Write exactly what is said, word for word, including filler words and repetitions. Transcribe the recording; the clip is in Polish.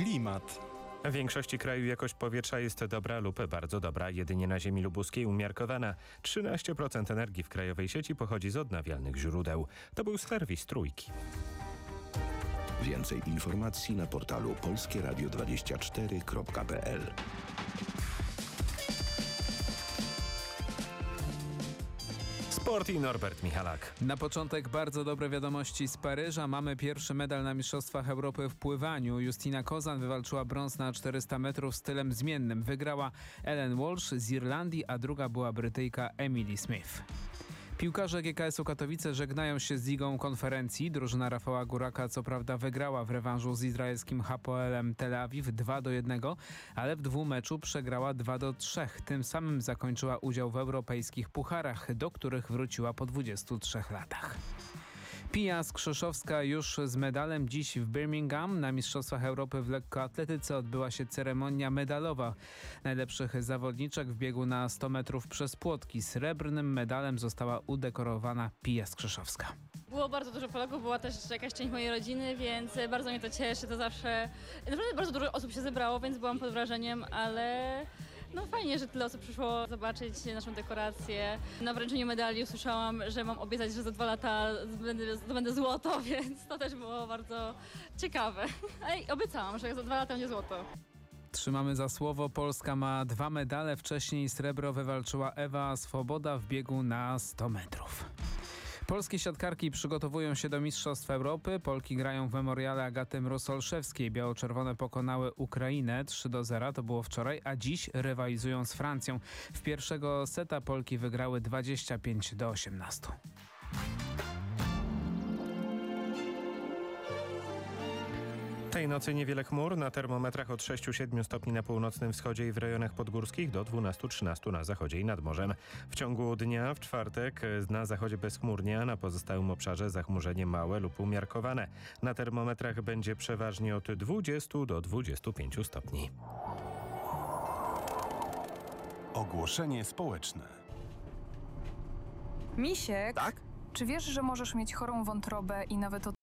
Klimat. W większości kraju jakość powietrza jest dobra lub bardzo dobra. Jedynie na ziemi lubuskiej umiarkowana. trzynaście procent energii w krajowej sieci pochodzi z odnawialnych źródeł. To był serwis Trójki. Więcej informacji na portalu polskie radio dwadzieścia cztery kropka p l. Sport i Norbert Michalak. Na początek bardzo dobre wiadomości z Paryża. Mamy pierwszy medal na Mistrzostwach Europy w pływaniu. Justina Kozan wywalczyła brąz na czterysta metrów stylem zmiennym. Wygrała Ellen Walsh z Irlandii, a druga była Brytyjka Emily Smith. Piłkarze G K S u Katowice żegnają się z Ligą Konferencji. Drużyna Rafała Góraka co prawda wygrała w rewanżu z izraelskim Hapoelem Tel Awiw dwa do jednego, ale w dwumeczu przegrała dwa do trzech. Tym samym zakończyła udział w europejskich pucharach, do których wróciła po dwudziestu trzech latach. Pia Skrzeszowska już z medalem. Dziś w Birmingham na Mistrzostwach Europy w lekkoatletyce odbyła się ceremonia medalowa najlepszych zawodniczek w biegu na sto metrów przez płotki. Srebrnym medalem została udekorowana Pia Skrzeszowska. Było bardzo dużo Polaków, była też jakaś część mojej rodziny, więc bardzo mnie to cieszy. To zawsze naprawdę bardzo dużo osób się zebrało, więc byłam pod wrażeniem, ale no fajnie, że tyle osób przyszło zobaczyć naszą dekorację. Na wręczeniu medali usłyszałam, że mam obiecać, że za dwa lata zdobędę, zdobędę złoto, więc to też było bardzo ciekawe. Ej, obiecałam, że za dwa lata będzie złoto. Trzymamy za słowo. Polska ma dwa medale. Wcześniej srebro wywalczyła Ewa Swoboda w biegu na sto metrów. Polskie siatkarki przygotowują się do Mistrzostw Europy. Polki grają w memoriale Agaty Mróz-Olszewskiej. Biało-czerwone pokonały Ukrainę trzy do zera, to było wczoraj, a dziś rywalizują z Francją. W pierwszego seta Polki wygrały dwadzieścia pięć do osiemnastu. Tej nocy niewiele chmur, na termometrach od sześciu do siedmiu stopni na północnym wschodzie i w rejonach podgórskich do dwunastu do trzynastu na zachodzie i nad morzem. W ciągu dnia w czwartek na zachodzie bezchmurnie, a na pozostałym obszarze zachmurzenie małe lub umiarkowane. Na termometrach będzie przeważnie od dwudziestu do dwudziestu pięciu stopni. Ogłoszenie społeczne. Misiek, Tak? czy wiesz, że możesz mieć chorą wątrobę i nawet